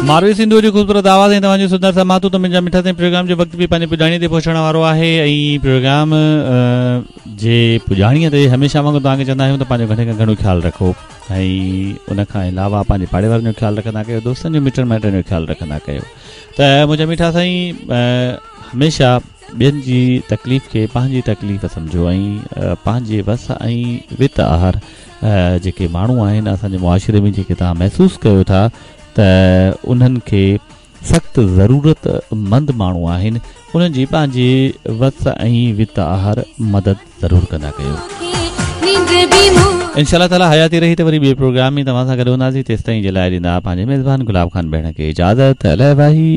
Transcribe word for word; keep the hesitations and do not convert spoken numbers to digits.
मारवी सिंधु जी ख़ूबसूरत आवाज़ ऐं तव्हांजो सुंदर सा मातू त मुंहिंजा मिठा साईं प्रोग्राम जो वक़्तु बि पंहिंजे पुॼाणीअ ते पहुचण वारो आहे ऐं प्रोग्राम जे पुॼाणीअ ते हमेशह वांगुरु तव्हांखे चवंदा आहियूं त पंहिंजो घणे खां घणो ख़्यालु रखो ऐं उनखां अलावा पंहिंजे पाड़े वारनि जो ख़्यालु रखंदा कयो, दोस्तनि जो मिटनि माइटनि जो ख़्यालु रखंदा कयो। त मुंहिंजा मिठा साईं हमेशह ॿियनि जी तकलीफ़ खे पंहिंजी तकलीफ़ सम्झो ऐं पंहिंजे वस ऐं वित आहार जेके माण्हू आहिनि असांजे मुआशिरे में जेके तव्हां महसूसु कयो था त उन्हनि खे सख़्तु ज़रूरतमंद माण्हू आहिनि, उन्हनि जी पंहिंजे वस ऐं वित आहार मदद ज़रूरु कंदा कयो। इंशाअल्लाह ताला हयाती रही त वरी ॿिए प्रोग्राम में तव्हां सां गॾु हूंदासीं। तेसिताईं जे लाइ ॾींदा पंहिंजे मेज़बान गुलाब खान भेण खे इजाज़त। अल भाई।